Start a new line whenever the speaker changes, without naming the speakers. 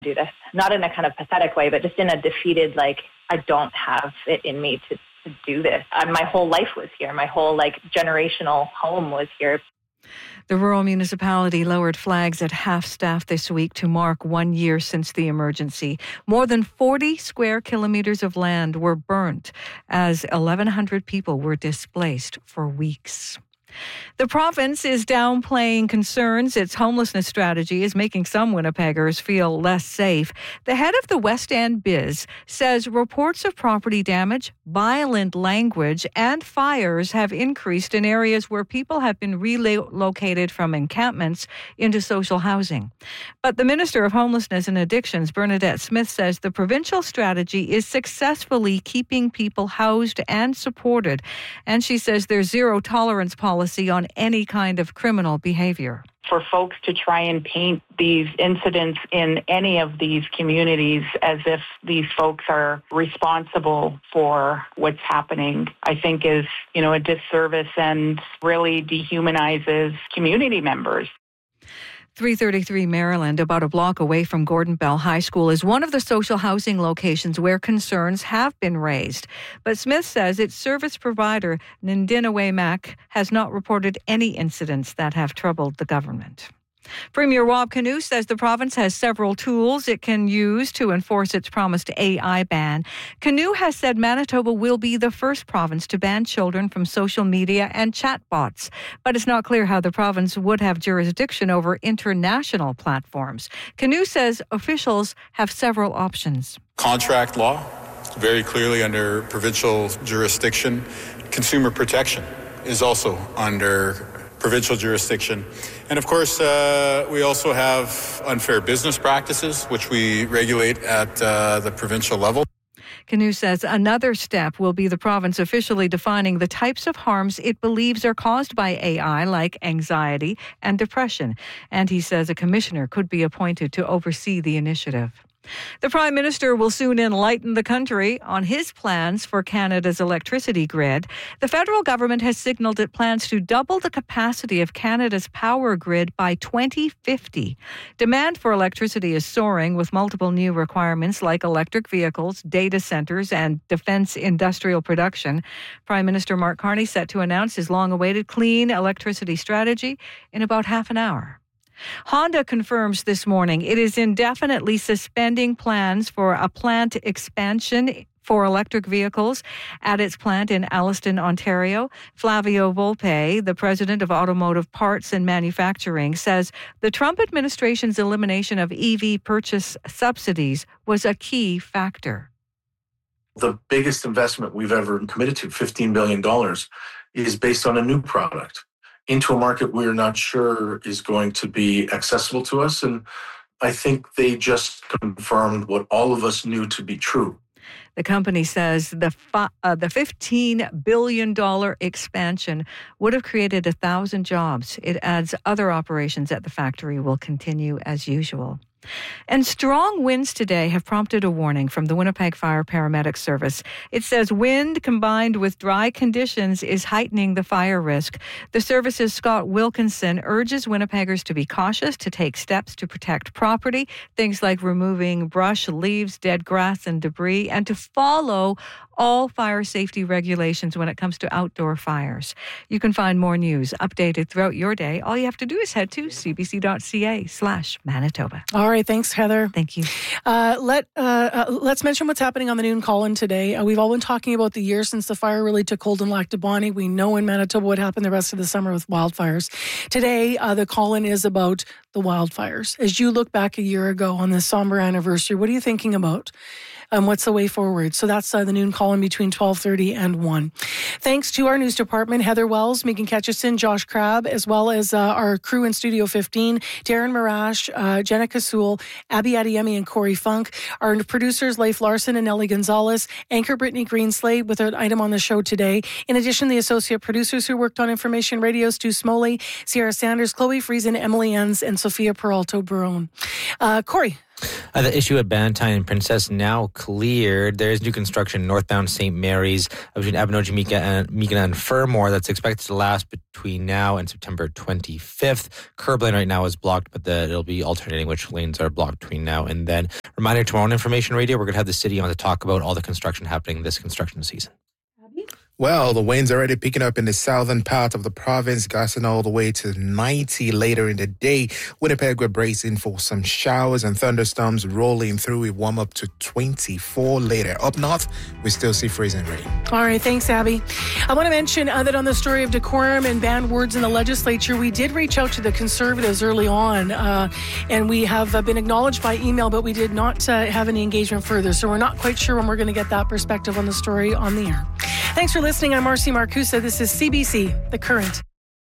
do this. Not in a kind of pathetic way, but just in a defeated, I don't have it in me to do this. My whole life was here. My whole generational home was here.
The rural municipality lowered flags at half-staff this week to mark 1 year since the emergency. More than 40 square kilometers of land were burnt as 1,100 people were displaced for weeks. The province is downplaying concerns its homelessness strategy is making some Winnipeggers feel less safe. The head of the West End Biz says reports of property damage, violent language, and fires have increased in areas where people have been relocated from encampments into social housing. But the Minister of Homelessness and Addictions, Bernadette Smith, says the provincial strategy is successfully keeping people housed and supported. And she says there's zero tolerance policy on any kind of criminal behavior.
For folks to try and paint these incidents in any of these communities as if these folks are responsible for what's happening, I think is, a disservice and really dehumanizes community members.
333 Maryland, about a block away from Gordon Bell High School, is one of the social housing locations where concerns have been raised. But Smith says its service provider, Nindinaway Mac, has not reported any incidents that have troubled the government. Premier Rob Canoe says the province has several tools it can use to enforce its promised AI ban. Canoe has said Manitoba will be the first province to ban children from social media and chatbots, but it's not clear how the province would have jurisdiction over international platforms. Canoe says officials have several options.
Contract law, very clearly under provincial jurisdiction. Consumer protection is also under provincial jurisdiction. And of course, we also have unfair business practices, which we regulate at the provincial level.
Canoe says another step will be the province officially defining the types of harms it believes are caused by AI, like anxiety and depression. And he says a commissioner could be appointed to oversee the initiative. The Prime Minister will soon enlighten the country on his plans for Canada's electricity grid. The federal government has signalled it plans to double the capacity of Canada's power grid by 2050. Demand for electricity is soaring, with multiple new requirements like electric vehicles, data centres, and defence industrial production. Prime Minister Mark Carney set to announce his long-awaited clean electricity strategy in about half an hour. Honda confirms this morning it is indefinitely suspending plans for a plant expansion for electric vehicles at its plant in Alliston, Ontario. Flavio Volpe, the president of Automotive Parts and Manufacturing, says the Trump administration's elimination of EV purchase subsidies was a key factor.
The biggest investment we've ever committed to, $15 billion, is based on a new product into a market we're not sure is going to be accessible to us. And I think they just confirmed what all of us knew to be true.
The company says the $15 billion expansion would have created 1,000 jobs. It adds other operations at the factory will continue as usual. And strong winds today have prompted a warning from the Winnipeg Fire Paramedic Service. It says wind combined with dry conditions is heightening the fire risk. The service's Scott Wilkinson urges Winnipeggers to be cautious, to take steps to protect property, things like removing brush, leaves, dead grass, and debris, and to follow all fire safety regulations when it comes to outdoor fires. You can find more news updated throughout your day. All you have to do is head to cbc.ca/Manitoba.
All right, thanks, Heather.
Thank you.
Let's mention what's happening on the noon call-in today. We've all been talking about the year since the fire really took hold in Lac du Bonnet. We know in Manitoba what happened the rest of the summer with wildfires. Today, the call-in is about the wildfires. As you look back a year ago on this somber anniversary, what are you thinking about? What's the way forward? So that's the noon call-in between 12:30 and 1. Thanks to our news department, Heather Wells, Megan Ketchison, Josh Crabb, as well as our crew in Studio 15, Darren Marash, Jenna Kasul, Abby Adiemi, and Corey Funk. Our producers, Leif Larson and Nellie Gonzalez. Anchor Brittany Greenslade with an item on the show today. In addition, the associate producers who worked on Information Radio, Stu Smoley, Sierra Sanders, Chloe Friesen, Emily Enns, and Sophia Peralto Barone. Corey.
The issue at Bannatyne and Princess now cleared. There is new construction northbound St. Mary's between Abinogi, Meekina and Fermor that's expected to last between now and September 25th. Curb lane right now is blocked, but it'll be alternating which lanes are blocked between now and then. Reminder, tomorrow on Information Radio, we're going to have the city on to talk about all the construction happening this construction season.
Well, the winds are already picking up in the southern part of the province, gusting all the way to 90 later in the day. Winnipeg, we're bracing for some showers and thunderstorms rolling through. We warm up to 24 later. Up north, we still see freezing rain.
All right, thanks, Abby. I want to mention that on the story of decorum and banned words in the legislature, we did reach out to the Conservatives early on, and we have been acknowledged by email, but we did not have any engagement further. So we're not quite sure when we're going to get that perspective on the story on the air. Thanks for listening. I'm Marcy Marcusa. This is CBC, The Current.